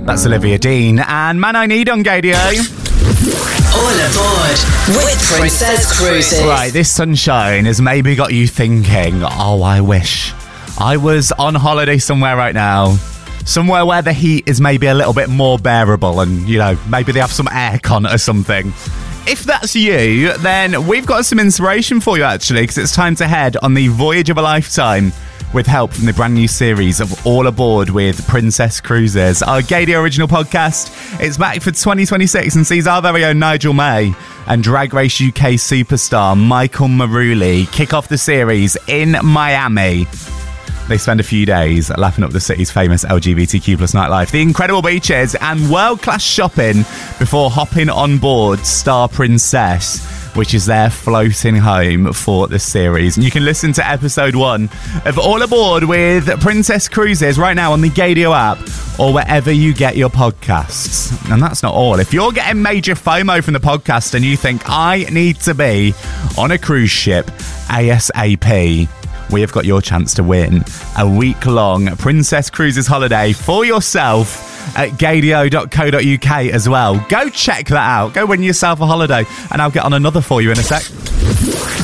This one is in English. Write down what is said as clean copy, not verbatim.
That's Olivia Dean and Man I Need on Gadio. All aboard with Princess Cruises. Right, this sunshine has maybe got you thinking, oh, I wish I was on holiday somewhere right now. Somewhere where the heat is maybe a little bit more bearable and, you know, maybe they have some aircon or something. If that's you, then we've got some inspiration for you, actually, because it's time to head on the voyage of a lifetime with help from the brand new series of All Aboard with Princess Cruises, our Gadio original podcast. It's back for 2026 and sees our very own Nigel May and Drag Race UK superstar Michael Maruli kick off the series in Miami. They spend a few days laughing up the city's famous LGBTQ plus nightlife, the incredible beaches and world-class shopping before hopping on board Star Princess, which is their floating home for the series. And you can listen to episode 1 of All Aboard with Princess Cruises right now on the Gadio app or wherever you get your podcasts. And that's not all. If you're getting major FOMO from the podcast and you think, I need to be on a cruise ship ASAP, we have got your chance to win a week-long Princess Cruises holiday for yourself at gadio.co.uk as well. Go check that out. Go win yourself a holiday and I'll get on another for you in a sec.